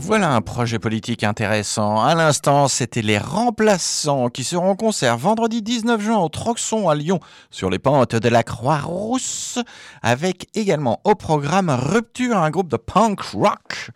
Voilà un projet politique intéressant. À l'instant, c'était les Remplaçants qui seront en concert vendredi 19 juin au Troxon à Lyon sur les pentes de la Croix-Rousse avec également au programme Rupture, un groupe de punk rock.